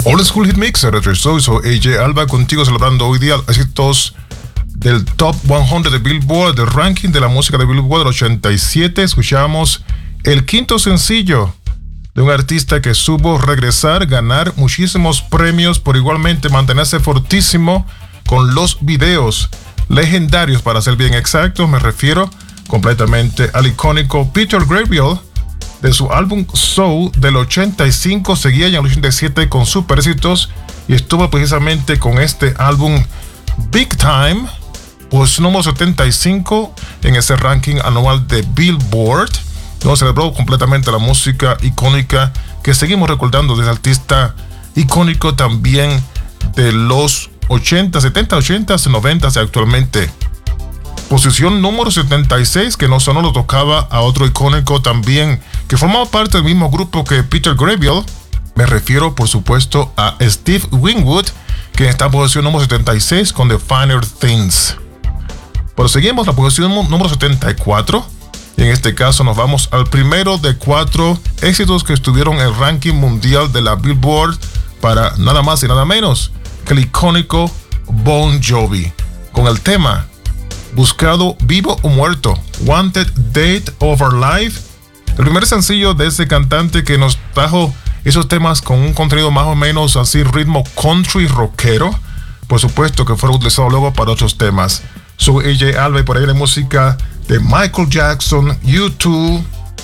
Old School Hit Mix, soy AJ Alba contigo celebrando hoy día éxitos del Top 100 de Billboard, del ranking de la música de Billboard del 87. Escuchamos el quinto sencillo de un artista que supo regresar, ganar muchísimos premios, por igualmente mantenerse fortísimo con los videos legendarios, para ser bien exactos. Me refiero completamente al icónico Peter Gabriel, de su álbum Soul del 85, seguía ya en el 87 con super éxitos y estuvo precisamente con este álbum Big Time, pues número 75 en ese ranking anual de Billboard, donde celebró completamente la música icónica que seguimos recordando de ese artista icónico también de los 80, 70, 80, 90 y actualmente. Posición número 76, que no solo lo tocaba a otro icónico también, que formaba parte del mismo grupo que Peter Gabriel. Me refiero, por supuesto, a Steve Winwood, que está en posición número 76 con The Finer Things. Proseguimos la posición número 74. Y en este caso nos vamos al primero de 4 éxitos que estuvieron en el ranking mundial de la Billboard para nada más y nada menos que el icónico Bon Jovi, con el tema Buscado Vivo o Muerto, Wanted Date of Our Life, el primer sencillo de ese cantante que nos trajo esos temas con un contenido más o menos así, ritmo country rockero, por supuesto que fueron utilizados luego para otros temas. Soy AJ Alba y por ahí la música de Michael Jackson, U2,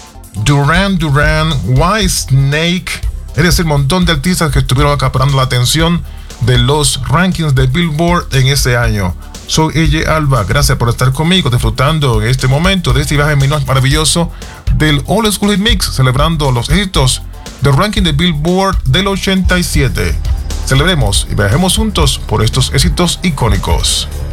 Duran Duran, Whitesnake, es decir, un montón de artistas que estuvieron acaparando la atención de los rankings de Billboard en ese año. Soy AJ Alba, gracias por estar conmigo, disfrutando en este momento de este viaje maravilloso del Old School Hit Mix, celebrando los éxitos del ranking de Billboard del 87. Celebremos y viajemos juntos por estos éxitos icónicos.